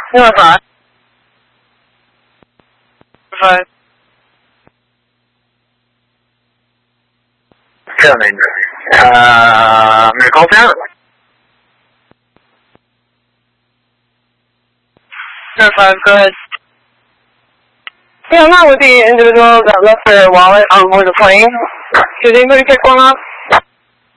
Number 5. 5. Coming. Miracle Tower. Number 5, go ahead. Yeah, I'm not with the individual that left their wallet on board the plane. Did anybody pick one up?